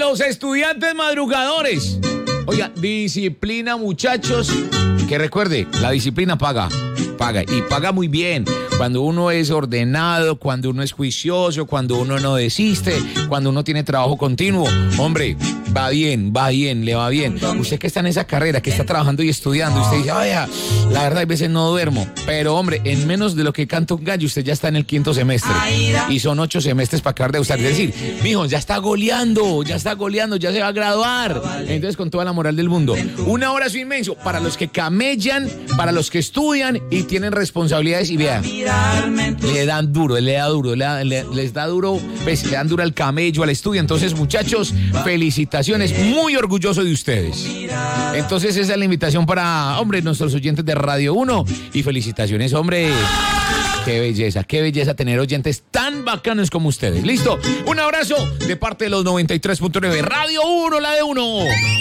los estudiantes madrugadores. Oiga, disciplina, muchachos. Que recuerde, la disciplina paga y paga muy bien. Cuando uno es ordenado, cuando uno es juicioso, cuando uno no desiste, cuando uno tiene trabajo continuo, hombre, va bien, le va bien. Usted que está en esa carrera, que está trabajando y estudiando, usted dice, vaya, la verdad, a veces no duermo. Pero, hombre, en menos de lo que canta un gallo, usted ya está en el 5º semestre. Y son 8 semestres para acabar de usar. Es decir, mijo, ya está goleando, ya se va a graduar. Entonces, con toda la moral del mundo. Un abrazo inmenso para los que camellan, para los que estudian y tienen responsabilidades. Y vea, les dan duro, pues, le dan duro al camello, al estudio. Entonces, muchachos, felicitaciones, muy orgulloso de ustedes. Entonces, esa es la invitación para, hombre, nuestros oyentes de Radio 1. Y felicitaciones, hombre. Qué belleza tener oyentes tan bacanos como ustedes. ¿Listo? Un abrazo de parte de los 93.9 Radio 1, la de 1.